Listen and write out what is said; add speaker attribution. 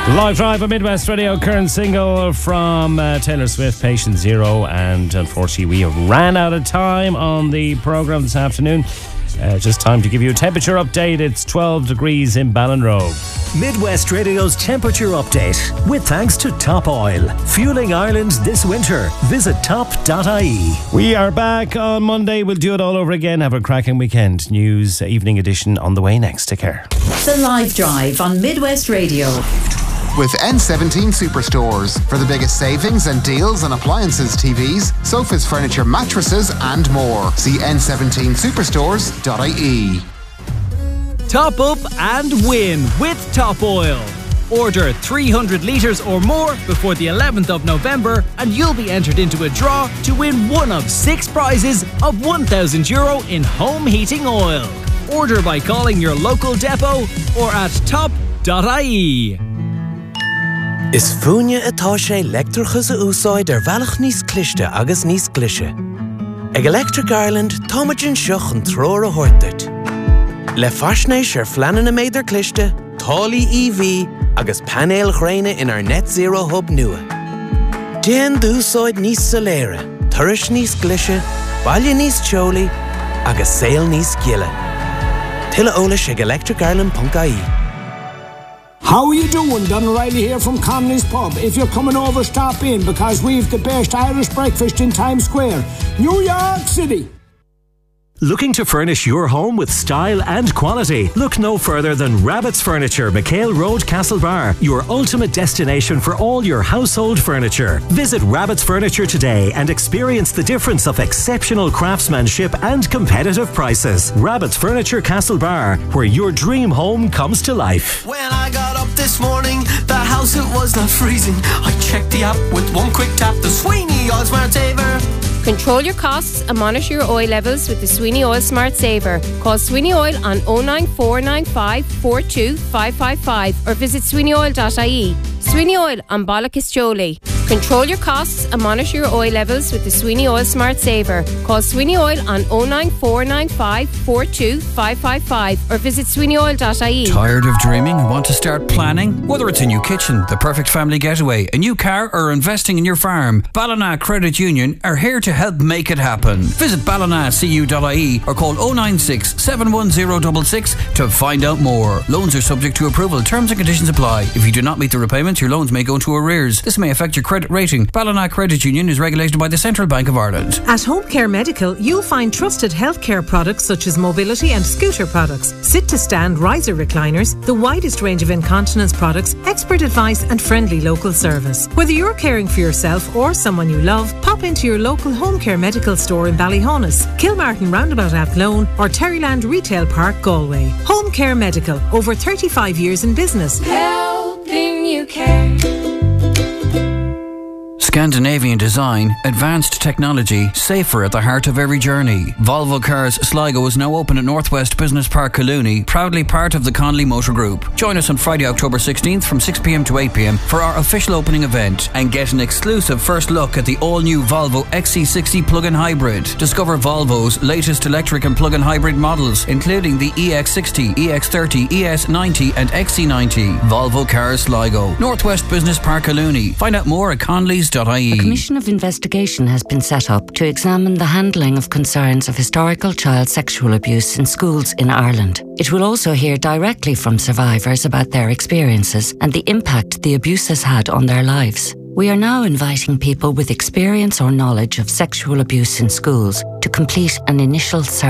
Speaker 1: Live Drive on Midwest Radio, current single from Taylor Swift, Patient Zero. And unfortunately, we have ran out of time on the programme this afternoon. Just time to give you a temperature update. It's 12 degrees in Ballinrobe.
Speaker 2: Midwest Radio's temperature update with thanks to Top Oil. Fueling Ireland this winter. Visit top.ie.
Speaker 1: We are back on Monday. We'll do it all over again. Have a cracking weekend. News evening edition on the way next. Take care.
Speaker 3: The Live Drive on Midwest Radio.
Speaker 4: With N17 Superstores for the biggest savings and deals on appliances, TVs, sofas, furniture, mattresses and more. See n17superstores.ie.
Speaker 5: Top up and win with Top Oil. Order 300 litres or more before the 11th of November and you'll be entered into a draw to win one of 6 prizes of €1,000 in home heating oil. Order by calling your local depot or at top.ie.
Speaker 6: Is fúine atá sé leictreachas a úsáid bhealach níos cliste agus níos clise. Ag Electric Ireland, táimeann seach an tróir a thuirteart. Le faisnéis fleanan a méidir cliste, tálaí EV agus panéal chréine in our net zero hub nua. Déan d'úsáid níos soléire, turais níos clise, baile níos teolaí agus saol níos giile. Tuilleadh eolais ag electricireland.ie.
Speaker 7: How are you doing? Don O'Reilly here from Connolly's Pub. If you're coming over, stop in because we've the best Irish breakfast in Times Square, New York City.
Speaker 2: Looking to furnish your home with style and quality? Look no further than Rabbit's Furniture, McHale Road, Castlebar, your ultimate destination for all your household furniture. Visit Rabbit's Furniture today and experience the difference of exceptional craftsmanship and competitive prices. Rabbit's Furniture, Castlebar, where your dream home comes to life.
Speaker 8: When I got up this morning, the house it was not freezing. I checked the app with one quick tap, the Sweeney Oil Smart Saver.
Speaker 9: Control your costs and monitor your oil levels with the Sweeney Oil Smart Saver. Call Sweeney Oil on 09495 42555 or visit sweeneyoil.ie. Sweeney Oil on Ballacastole. Control your costs and monitor your oil levels with the Sweeney Oil Smart Saver. Call Sweeney Oil on 09495 42555 or visit sweeneyoil.ie.
Speaker 10: Tired of dreaming and want to start planning? Whether it's a new kitchen, the perfect family getaway, a new car or investing in your farm, Ballina Credit Union are here to help make it happen. Visit ballinacu.ie or call 096 71066 to find out more. Loans are subject to approval. Terms and conditions apply. If you do not meet the repayments, your loans may go into arrears. This may affect your credit rating. Ballina Credit Union is regulated by the Central Bank of Ireland.
Speaker 11: At Home Care Medical, you'll find trusted healthcare products such as mobility and scooter products, sit-to-stand riser recliners, the widest range of incontinence products, expert advice and friendly local service. Whether you're caring for yourself or someone you love, pop into your local Home Care Medical store in Ballyhonus, Kilmartin Roundabout Athlone or Terryland Retail Park, Galway. Home Care Medical, over 35 years in business.
Speaker 9: Helping you care.
Speaker 10: Scandinavian design, advanced technology, safer at the heart of every journey. Volvo Cars Sligo is now open at Northwest Business Park, Collooney, proudly part of the Connolly Motor Group. Join us on Friday, October 16th from 6pm to 8pm for our official opening event and get an exclusive first look at the all-new Volvo XC60 plug-in hybrid. Discover Volvo's latest electric and plug-in hybrid models, including the EX60, EX30, ES90 and XC90. Volvo Cars Sligo, Northwest Business Park, Collooney. Find out more at conleys.ie.
Speaker 12: A commission of investigation has been set up to examine the handling of concerns of historical child sexual abuse in schools in Ireland. It will also hear directly from survivors about their experiences and the impact the abuse has had on their lives. We are now inviting people with experience or knowledge of sexual abuse in schools to complete an initial survey.